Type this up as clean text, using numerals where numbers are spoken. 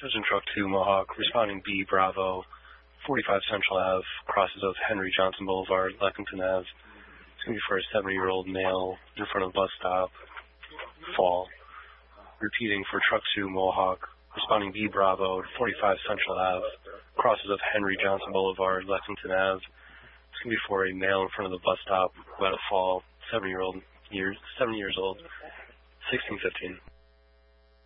Division Truck 2, Mohawk, responding B, Bravo, 45 Central Ave, crosses of Henry Johnson Boulevard, Lexington Ave. It's going to be for a 70-year-old male in front of the bus stop, fall. Repeating for Truck 2, Mohawk, responding B, Bravo, 45 Central Ave, crosses of Henry Johnson Boulevard, Lexington Ave. It's going to be for a male in front of the bus stop who had a fall, 7 years old, 1615.